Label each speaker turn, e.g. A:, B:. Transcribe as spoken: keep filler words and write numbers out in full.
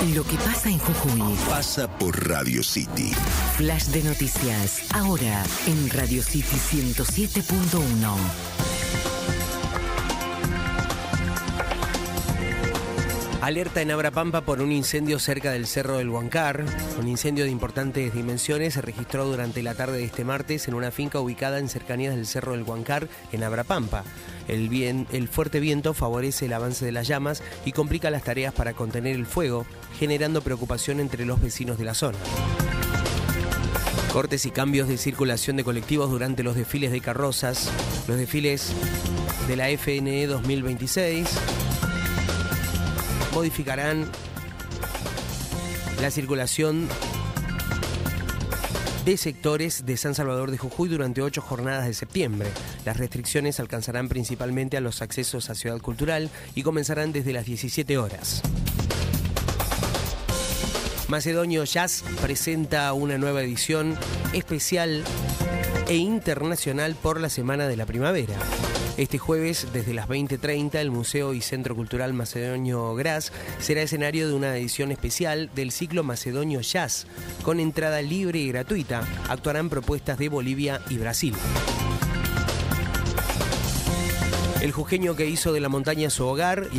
A: Lo que pasa en Jujuy
B: pasa por Radio City.
A: Flash de noticias, ahora en Radio City ciento siete punto uno.
C: Alerta en Abrapampa por un incendio cerca del Cerro del Huancar. Un incendio de importantes dimensiones se registró durante la tarde de este martes en una finca ubicada en cercanías del Cerro del Huancar, en Abrapampa. El, bien, el fuerte viento favorece el avance de las llamas y complica las tareas para contener el fuego, generando preocupación entre los vecinos de la zona. Cortes y cambios de circulación de colectivos durante los desfiles de carrozas. Los desfiles de la F N E dos mil veintiséis modificarán la circulación de sectores de San Salvador de Jujuy durante ocho jornadas de septiembre. Las restricciones alcanzarán principalmente a los accesos a Ciudad Cultural y comenzarán desde las diecisiete horas. Macedonio Jazz presenta una nueva edición especial e internacional por la Semana de la Primavera. Este jueves, desde las veinte treinta, el Museo y Centro Cultural Macedonio Graz será escenario de una edición especial del ciclo Macedonio Jazz. Con entrada libre y gratuita, actuarán propuestas de Bolivia y Brasil. El jujeño que hizo de la montaña su hogar y